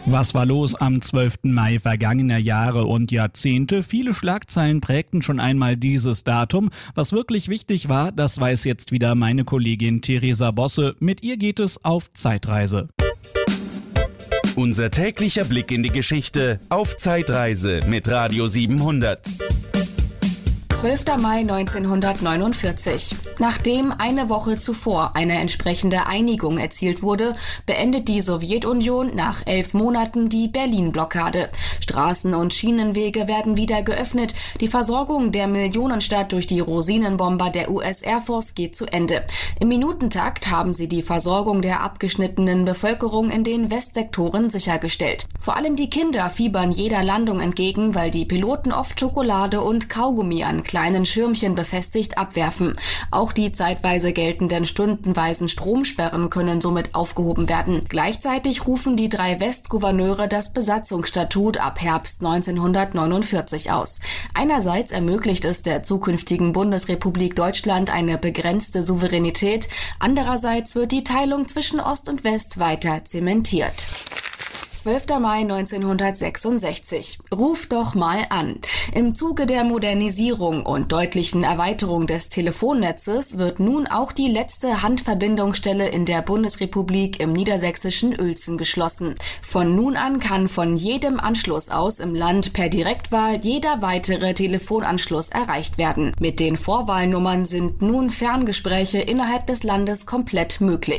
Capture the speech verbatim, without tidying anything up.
Was war los am zwölften Mai vergangener Jahre und Jahrzehnte? Viele Schlagzeilen prägten schon einmal dieses Datum. Was wirklich wichtig war, das weiß jetzt wieder meine Kollegin Theresa Bosse. Mit ihr geht es auf Zeitreise. Unser täglicher Blick in die Geschichte auf Zeitreise mit Radio siebenhundert. zwölfter Mai neunzehnhundertneunundvierzig. Nachdem eine Woche zuvor eine entsprechende Einigung erzielt wurde, beendet die Sowjetunion nach elf Monaten die Berlin-Blockade. Straßen und Schienenwege werden wieder geöffnet. Die Versorgung der Millionenstadt durch die Rosinenbomber der U S Air Force geht zu Ende. Im Minutentakt haben sie die Versorgung der abgeschnittenen Bevölkerung in den Westsektoren sichergestellt. Vor allem die Kinder fiebern jeder Landung entgegen, weil die Piloten oft Schokolade und Kaugummi an kleinen Schirmchen befestigt abwerfen. Auch die zeitweise geltenden stundenweisen Stromsperren können somit aufgehoben werden. Gleichzeitig rufen die drei Westgouverneure das Besatzungsstatut ab Herbst neunzehnhundertneunundvierzig aus. Einerseits ermöglicht es der zukünftigen Bundesrepublik Deutschland eine begrenzte Souveränität, andererseits wird die Teilung zwischen Ost und West weiter zementiert. zwölfter Mai neunzehnhundertsechsundsechzig. Ruf doch mal an. Im Zuge der Modernisierung und deutlichen Erweiterung des Telefonnetzes wird nun auch die letzte Handverbindungsstelle in der Bundesrepublik im niedersächsischen Uelzen geschlossen. Von nun an kann von jedem Anschluss aus im Land per Direktwahl jeder weitere Telefonanschluss erreicht werden. Mit den Vorwahlnummern sind nun Ferngespräche innerhalb des Landes komplett möglich.